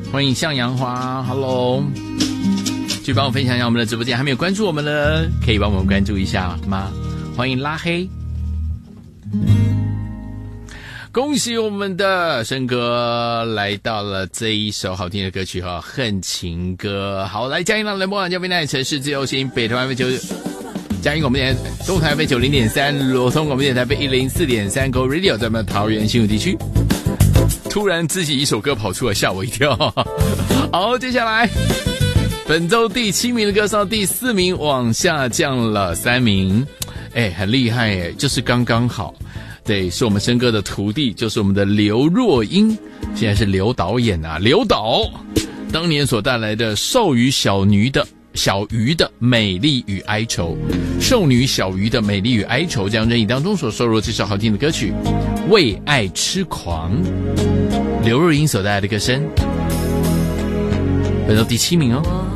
欢迎向阳花 ，Hello， 去帮我分享一下我们的直播间，还没有关注我们的，可以帮我们关注一下吗？欢迎拉黑。恭喜我们的申哥来到了这一首好听的歌曲哈，恨情歌。好，来嘉义让人播网交边台城市自由行北投 FM9， 嘉义广播电台东台 FM90.3， 罗通广播电台 FM104.3 Go Radio 在我们桃园新竹地区。突然自己一首歌跑出来，吓我一跳。好，接下来本周第7名的歌上第4名往下降了3名，很厉害耶，就是刚刚好。对，是我们申哥的徒弟，就是我们的刘若英，现在是刘导演啊，刘导当年所带来的少女小鱼的美丽与哀愁，少女小鱼的美丽与哀愁这张专辑当中所收录这首好听的歌曲《为爱痴狂》，刘若英所带来的歌声，本周第7名哦。